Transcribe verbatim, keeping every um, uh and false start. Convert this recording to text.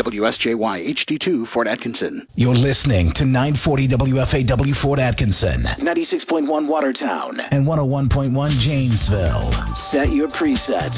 W S J Y H D two Fort Atkinson. You're listening to nine forty W F A W Fort Atkinson, ninety-six point one Watertown, and one oh one point one Janesville. Set your preset.